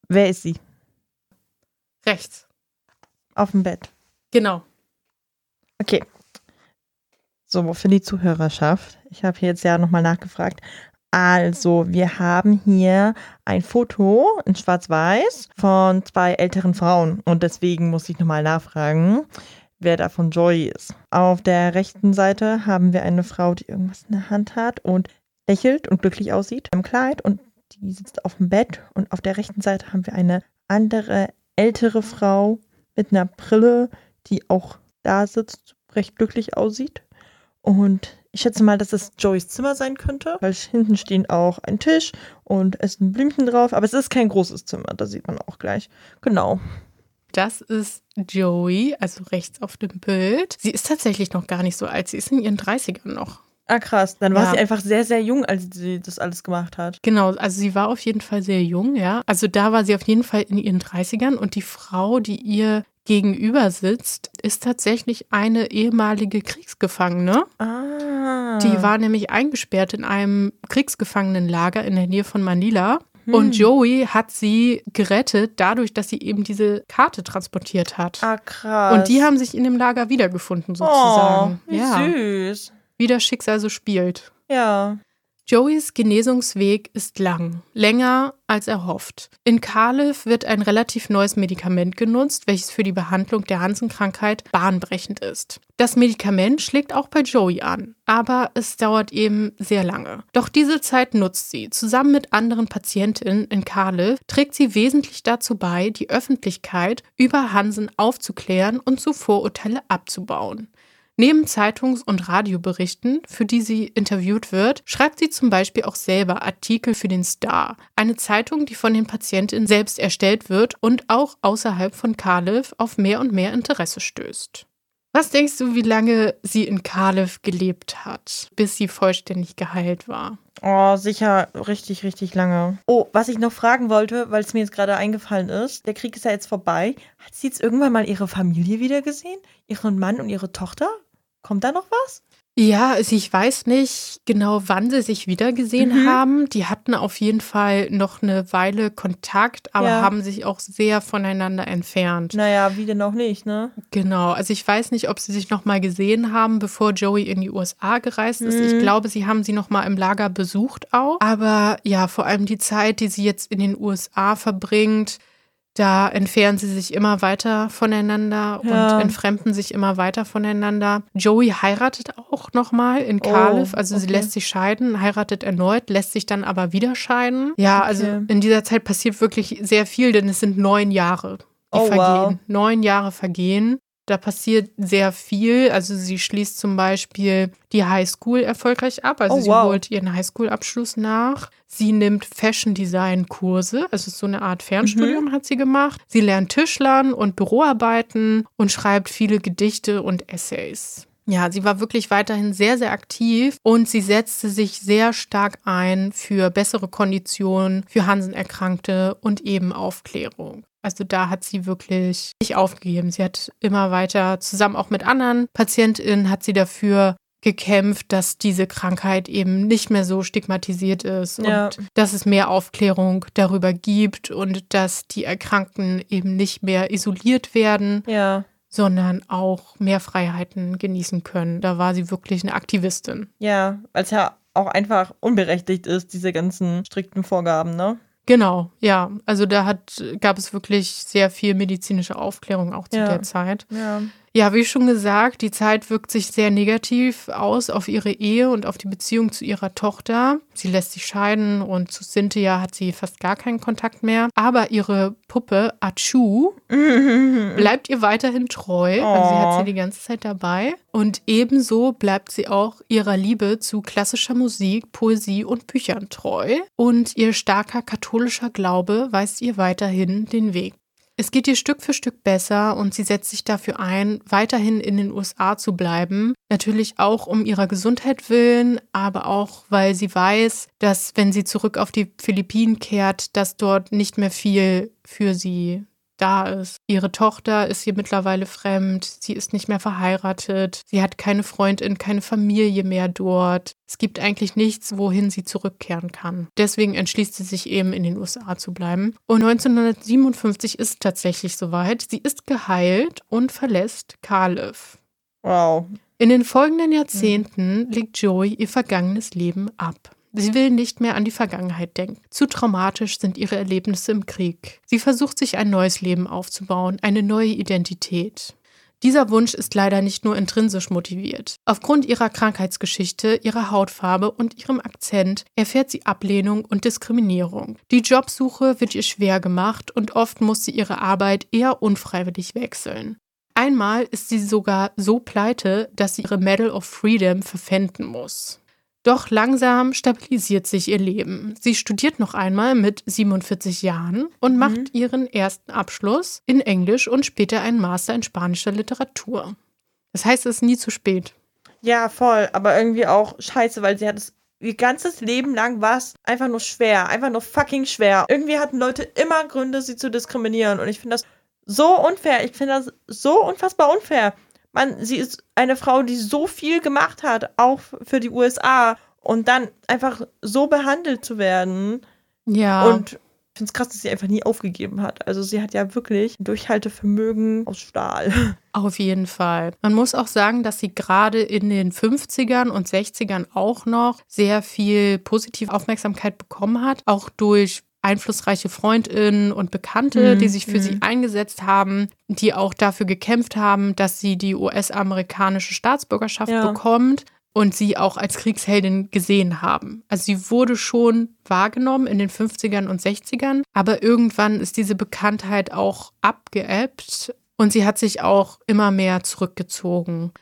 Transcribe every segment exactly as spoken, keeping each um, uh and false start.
Wer ist sie? Rechts. Auf dem Bett. Genau. Okay. So, für die Zuhörerschaft. Ich habe hier jetzt ja nochmal nachgefragt. Also, wir haben hier ein Foto in Schwarz-Weiß von zwei älteren Frauen. Und deswegen muss ich nochmal nachfragen, wer davon Joey ist. Auf der rechten Seite haben wir eine Frau, die irgendwas in der Hand hat und lächelt und glücklich aussieht im Kleid. Und die sitzt auf dem Bett. Und auf der rechten Seite haben wir eine andere, ältere Frau mit einer Brille, die auch da sitzt, recht glücklich aussieht. Und ich schätze mal, dass es Joeys Zimmer sein könnte, weil hinten stehen auch ein Tisch und es sind Blümchen drauf, aber es ist kein großes Zimmer, das sieht man auch gleich. Genau. Das ist Joey, also rechts auf dem Bild. Sie ist tatsächlich noch gar nicht so alt, sie ist in ihren dreißigern noch. Ah, krass. Dann war Ja. sie einfach sehr, sehr jung, als sie das alles gemacht hat. Genau, also sie war auf jeden Fall sehr jung, ja. Also da war sie auf jeden Fall in ihren dreißigern und die Frau, die ihr gegenüber sitzt, ist tatsächlich eine ehemalige Kriegsgefangene. Ah. Die war nämlich eingesperrt in einem Kriegsgefangenenlager in der Nähe von Manila. Hm. Und Joey hat sie gerettet, dadurch, dass sie eben diese Karte transportiert hat. Ah, krass. Und die haben sich in dem Lager wiedergefunden, sozusagen. Oh, wie ja. süß. Wie das Schicksal so spielt. Ja. Joeys Genesungsweg ist lang, länger als erhofft. In Cardiff wird ein relativ neues Medikament genutzt, welches für die Behandlung der Hansen-Krankheit bahnbrechend ist. Das Medikament schlägt auch bei Joey an, aber es dauert eben sehr lange. Doch diese Zeit nutzt sie. Zusammen mit anderen Patientinnen in Cardiff trägt sie wesentlich dazu bei, die Öffentlichkeit über Hansen aufzuklären und so Vorurteile abzubauen. Neben Zeitungs- und Radioberichten, für die sie interviewt wird, schreibt sie zum Beispiel auch selber Artikel für den Star, eine Zeitung, die von den Patientinnen selbst erstellt wird und auch außerhalb von Cardiff auf mehr und mehr Interesse stößt. Was denkst du, wie lange sie in Cardiff gelebt hat, bis sie vollständig geheilt war? Oh, sicher richtig, richtig lange. Oh, was ich noch fragen wollte, weil es mir jetzt gerade eingefallen ist, der Krieg ist ja jetzt vorbei. Hat sie jetzt irgendwann mal ihre Familie wieder gesehen? Ihren Mann und ihre Tochter? Kommt da noch was? Ja, also ich weiß nicht genau, wann sie sich wiedergesehen Mhm. haben. Die hatten auf jeden Fall noch eine Weile Kontakt, aber Ja. haben sich auch sehr voneinander entfernt. Naja, wie denn auch nicht, ne? Genau, also ich weiß nicht, ob sie sich noch mal gesehen haben, bevor Joey in die U S A gereist ist. Ich Mhm. glaube, sie haben sie noch mal im Lager besucht auch. Aber ja, vor allem die Zeit, die sie jetzt in den U S A verbringt, da entfernen sie sich immer weiter voneinander Ja. und entfremden sich immer weiter voneinander. Joey heiratet auch nochmal in Oh, Cardiff, also sie okay. lässt sich scheiden, heiratet erneut, lässt sich dann aber wieder scheiden. Ja, Okay. also in dieser Zeit passiert wirklich sehr viel, denn es sind neun Jahre, die Oh, vergehen. wow. Neun Jahre vergehen. Da passiert sehr viel. Also sie schließt zum Beispiel die Highschool erfolgreich ab. Also Oh, sie wow. holt ihren Highschool-Abschluss nach. Sie nimmt Fashion-Design-Kurse. Also so eine Art Fernstudium Mhm. hat sie gemacht. Sie lernt Tischlern und Büroarbeiten und schreibt viele Gedichte und Essays. Ja, sie war wirklich weiterhin sehr, sehr aktiv und sie setzte sich sehr stark ein für bessere Konditionen für Hansen-Erkrankte und eben Aufklärung. Also da hat sie wirklich nicht aufgegeben. Sie hat immer weiter, zusammen auch mit anderen PatientInnen, hat sie dafür gekämpft, dass diese Krankheit eben nicht mehr so stigmatisiert ist Ja. und dass es mehr Aufklärung darüber gibt und dass die Erkrankten eben nicht mehr isoliert werden, Ja. sondern auch mehr Freiheiten genießen können. Da war sie wirklich eine Aktivistin. Ja, weil es ja auch einfach unberechtigt ist, diese ganzen strikten Vorgaben, ne? Genau, ja. Also da hat, gab es wirklich sehr viel medizinische Aufklärung auch zu Ja. der Zeit. Ja. Ja, wie schon gesagt, die Zeit wirkt sich sehr negativ aus auf ihre Ehe und auf die Beziehung zu ihrer Tochter. Sie lässt sich scheiden und zu Cynthia hat sie fast gar keinen Kontakt mehr. Aber ihre Puppe Achu bleibt ihr weiterhin treu. Also sie hat sie Oh. die ganze Zeit dabei. Und ebenso bleibt sie auch ihrer Liebe zu klassischer Musik, Poesie und Büchern treu. Und ihr starker katholischer Glaube weist ihr weiterhin den Weg. Es geht ihr Stück für Stück besser und sie setzt sich dafür ein, weiterhin in den U S A zu bleiben. Natürlich auch um ihrer Gesundheit willen, aber auch, weil sie weiß, dass wenn sie zurück auf die Philippinen kehrt, dass dort nicht mehr viel für sie da ist. Ihre Tochter ist ihr mittlerweile fremd, sie ist nicht mehr verheiratet, sie hat keine Freundin, keine Familie mehr dort. Es gibt eigentlich nichts, wohin sie zurückkehren kann. Deswegen entschließt sie sich eben, in den U S A zu bleiben. Und neunzehnhundertsiebenundfünfzig ist es tatsächlich soweit. Sie ist geheilt und verlässt Cardiff. Wow. In den folgenden Jahrzehnten legt Joey ihr vergangenes Leben ab. Sie will nicht mehr an die Vergangenheit denken. Zu traumatisch sind ihre Erlebnisse im Krieg. Sie versucht, sich ein neues Leben aufzubauen, eine neue Identität. Dieser Wunsch ist leider nicht nur intrinsisch motiviert. Aufgrund ihrer Krankheitsgeschichte, ihrer Hautfarbe und ihrem Akzent erfährt sie Ablehnung und Diskriminierung. Die Jobsuche wird ihr schwer gemacht und oft muss sie ihre Arbeit eher unfreiwillig wechseln. Einmal ist sie sogar so pleite, dass sie ihre Medal of Freedom verpfänden muss. Doch langsam stabilisiert sich ihr Leben. Sie studiert noch einmal mit siebenundvierzig Jahren und macht mhm. ihren ersten Abschluss in Englisch und später einen Master in spanischer Literatur. Das heißt, es ist nie zu spät. Ja, voll, aber irgendwie auch scheiße, weil sie hat es ihr ganzes Leben lang war es einfach nur schwer, einfach nur fucking schwer. Irgendwie hatten Leute immer Gründe, sie zu diskriminieren und ich finde das so unfair. Ich finde das so unfassbar unfair. Man, sie ist eine Frau, die so viel gemacht hat, auch für die U S A. Und dann einfach so behandelt zu werden. Ja. Und ich finde es krass, dass sie einfach nie aufgegeben hat. Also sie hat ja wirklich Durchhaltevermögen aus Stahl. Auf jeden Fall. Man muss auch sagen, dass sie gerade in den fünfzigern und sechzigern auch noch sehr viel positive Aufmerksamkeit bekommen hat. Auch durch einflussreiche Freundinnen und Bekannte, mhm. die sich für mhm. sie eingesetzt haben, die auch dafür gekämpft haben, dass sie die U S-amerikanische Staatsbürgerschaft ja. bekommt und sie auch als Kriegsheldin gesehen haben. Also sie wurde schon wahrgenommen in den fünfzigern und sechzigern, aber irgendwann ist diese Bekanntheit auch abgeebbt und sie hat sich auch immer mehr zurückgezogen.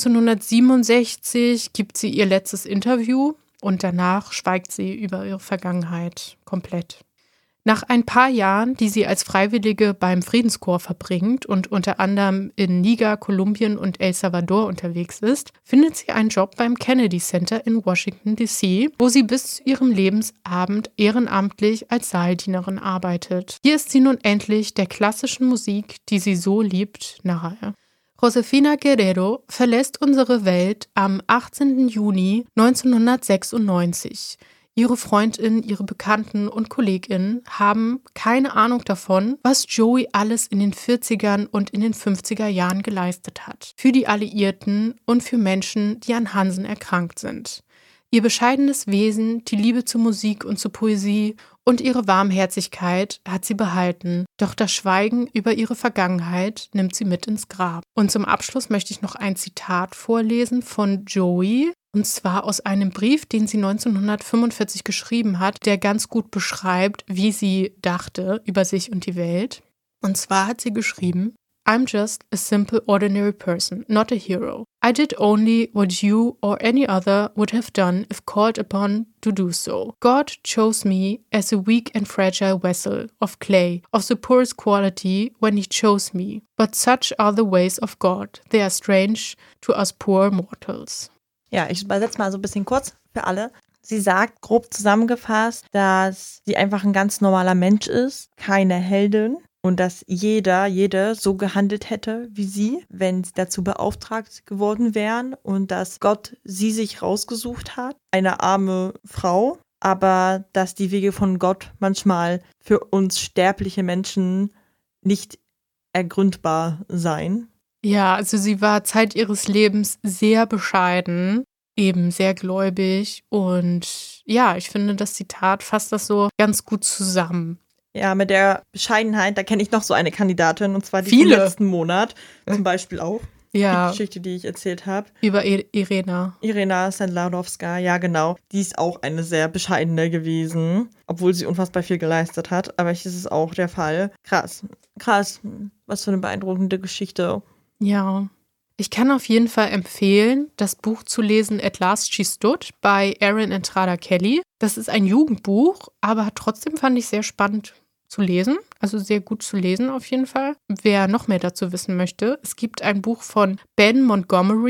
neunzehnhundertsiebenundsechzig gibt sie ihr letztes Interview und danach schweigt sie über ihre Vergangenheit komplett. Nach ein paar Jahren, die sie als Freiwillige beim Friedenskorps verbringt und unter anderem in Niger, Kolumbien und El Salvador unterwegs ist, findet sie einen Job beim Kennedy Center in Washington D C, wo sie bis zu ihrem Lebensabend ehrenamtlich als Saaldienerin arbeitet. Hier ist sie nun endlich der klassischen Musik, die sie so liebt, nahe. Josefina Guerrero verlässt unsere Welt am achtzehnten Juni neunzehnhundertsechsundneunzig. Ihre Freundinnen, ihre Bekannten und KollegInnen haben keine Ahnung davon, was Joey alles in den vierzigern und in den fünfziger Jahren geleistet hat. Für die Alliierten und für Menschen, die an Hansen erkrankt sind. Ihr bescheidenes Wesen, die Liebe zur Musik und zur Poesie und ihre Warmherzigkeit hat sie behalten. Doch das Schweigen über ihre Vergangenheit nimmt sie mit ins Grab. Und zum Abschluss möchte ich noch ein Zitat vorlesen von Joey. Und zwar aus einem Brief, den sie neunzehnhundertfünfundvierzig geschrieben hat, der ganz gut beschreibt, wie sie dachte über sich und die Welt. Und zwar hat sie geschrieben: I'm just a simple ordinary person, not a hero. I did only what you or any other would have done if called upon to do so. God chose me as a weak and fragile vessel of clay, of the poorest quality when he chose me. But such are the ways of God. They are strange to us poor mortals. Ja, ich übersetze mal so ein bisschen kurz für alle. Sie sagt, grob zusammengefasst, dass sie einfach ein ganz normaler Mensch ist, keine Heldin. Und dass jeder, jede so gehandelt hätte wie sie, wenn sie dazu beauftragt geworden wären. Und dass Gott sie sich rausgesucht hat, eine arme Frau. Aber dass die Wege von Gott manchmal für uns sterbliche Menschen nicht ergründbar seien. Ja, also sie war Zeit ihres Lebens sehr bescheiden, eben sehr gläubig. Und ja, ich finde, das Zitat fasst das so ganz gut zusammen. Ja, mit der Bescheidenheit, da kenne ich noch so eine Kandidatin, und zwar die Viele. vom letzten Monat zum Beispiel auch. Ja. Die Geschichte, die ich erzählt habe. Über I- Irena. Irena Sendlarowska, ja genau. Die ist auch eine sehr bescheidene gewesen, obwohl sie unfassbar viel geleistet hat. Aber hier ist es auch der Fall. Krass, krass. Was für eine beeindruckende Geschichte. Ja. Ich kann auf jeden Fall empfehlen, das Buch zu lesen At Last She Stood bei Erin Entrada Kelly. Das ist ein Jugendbuch, aber trotzdem fand ich sehr spannend zu lesen. Also sehr gut zu lesen auf jeden Fall. Wer noch mehr dazu wissen möchte, es gibt ein Buch von Ben Montgomery.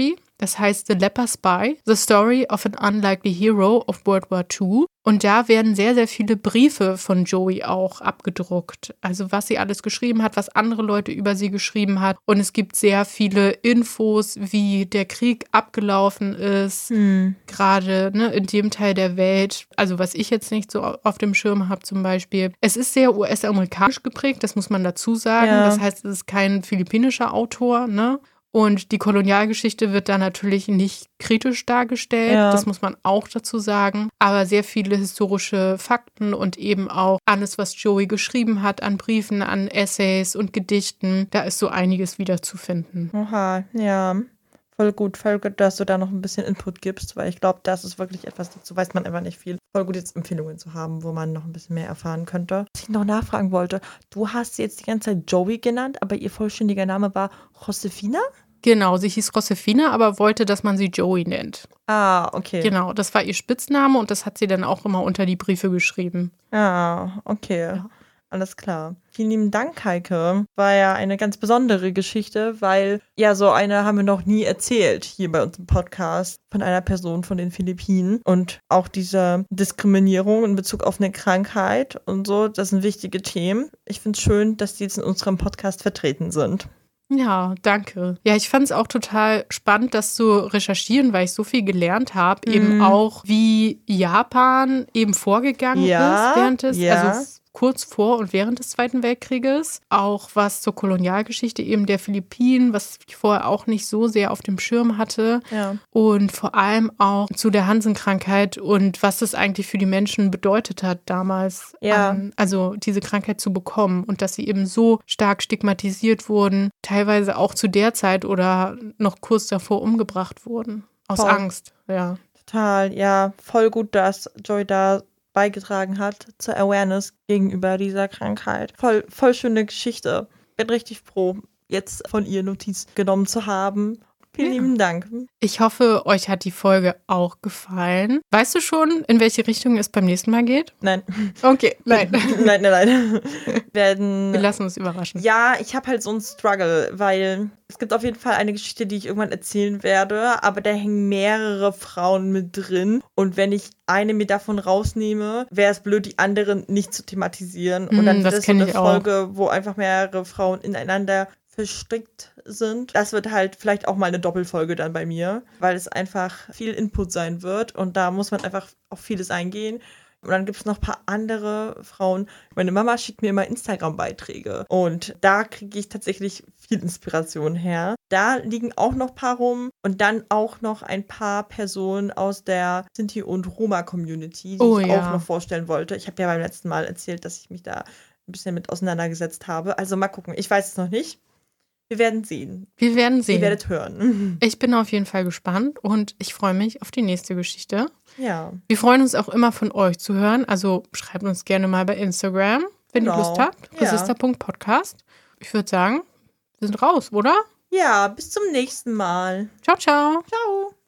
Es heißt The Leper Spy, The Story of an Unlikely Hero of World War Two. Und da werden sehr, sehr viele Briefe von Joey auch abgedruckt. Also was sie alles geschrieben hat, was andere Leute über sie geschrieben hat. Und es gibt sehr viele Infos, wie der Krieg abgelaufen ist. Hm. Gerade ne, in dem Teil der Welt. Also was ich jetzt nicht so auf dem Schirm habe zum Beispiel. Es ist sehr U S-amerikanisch geprägt, das muss man dazu sagen. Ja. Das heißt, es ist kein philippinischer Autor, ne? Und die Kolonialgeschichte wird da natürlich nicht kritisch dargestellt, ja. Das muss man auch dazu sagen. Aber sehr viele historische Fakten und eben auch alles, was Joey geschrieben hat an Briefen, an Essays und Gedichten, da ist so einiges wiederzufinden. Oha, ja. Voll gut, voll gut, dass du da noch ein bisschen Input gibst, weil ich glaube, das ist wirklich etwas, dazu weiß man einfach nicht viel. Voll gut, jetzt Empfehlungen zu haben, wo man noch ein bisschen mehr erfahren könnte. Was ich noch nachfragen wollte, du hast jetzt die ganze Zeit Joey genannt, aber ihr vollständiger Name war Josefina? Genau, sie hieß Josefina, aber wollte, dass man sie Joey nennt. Ah, okay. Genau, das war ihr Spitzname und das hat sie dann auch immer unter die Briefe geschrieben. Ah, okay. Ja. Alles klar. Vielen lieben Dank, Heike. War ja eine ganz besondere Geschichte, weil ja so eine haben wir noch nie erzählt hier bei uns im Podcast von einer Person von den Philippinen. Und auch diese Diskriminierung in Bezug auf eine Krankheit und so, das sind wichtige Themen. Ich finde es schön, dass die jetzt in unserem Podcast vertreten sind. Ja, danke. Ja, ich fand es auch total spannend, das zu recherchieren, weil ich so viel gelernt habe. Mhm. Eben auch, wie Japan eben vorgegangen ja, ist während des, ja. also kurz vor und während des Zweiten Weltkrieges. Auch was zur Kolonialgeschichte eben der Philippinen, was ich vorher auch nicht so sehr auf dem Schirm hatte. Ja. Und vor allem auch zu der Hansen-Krankheit und was das eigentlich für die Menschen bedeutet hat damals. Ja. An, also diese Krankheit zu bekommen und dass sie eben so stark stigmatisiert wurden, teilweise auch zu der Zeit oder noch kurz davor umgebracht wurden. Aus voll. Angst, ja. Total, ja. Voll gut, dass Joy da beigetragen hat zur Awareness gegenüber dieser Krankheit. Voll, voll schöne Geschichte. Bin richtig froh, jetzt von ihr Notiz genommen zu haben. Vielen ja. lieben Dank. Ich hoffe, euch hat die Folge auch gefallen. Weißt du schon, in welche Richtung es beim nächsten Mal geht? Nein. Okay, nein. nein, nein, nein. Werden, Wir lassen uns überraschen. Ja, ich habe halt so einen Struggle, weil es gibt auf jeden Fall eine Geschichte, die ich irgendwann erzählen werde, aber da hängen mehrere Frauen mit drin. Und wenn ich eine mir davon rausnehme, wäre es blöd, die anderen nicht zu thematisieren. Und dann mm, wird es so eine Folge, auch. wo einfach mehrere Frauen ineinander verstrickt sind. Das wird halt vielleicht auch mal eine Doppelfolge dann bei mir, weil es einfach viel Input sein wird und da muss man einfach auf vieles eingehen. Und dann gibt es noch ein paar andere Frauen. Meine Mama schickt mir immer Instagram-Beiträge und da kriege ich tatsächlich viel Inspiration her. Da liegen auch noch ein paar rum und dann auch noch ein paar Personen aus der Sinti- und Roma-Community, die oh, ich ja. auch noch vorstellen wollte. Ich habe ja beim letzten Mal erzählt, dass ich mich da ein bisschen mit auseinandergesetzt habe. Also mal gucken. Ich weiß es noch nicht. Wir werden sehen. Wir werden sehen. Ihr werdet hören. Ich bin auf jeden Fall gespannt und ich freue mich auf die nächste Geschichte. Ja. Wir freuen uns auch immer von euch zu hören. Also schreibt uns gerne mal bei Instagram, wenn genau. ihr Lust habt. Ja. Resista Punkt Podcast. Ich würde sagen, wir sind raus, oder? Ja, bis zum nächsten Mal. Ciao, ciao. Ciao.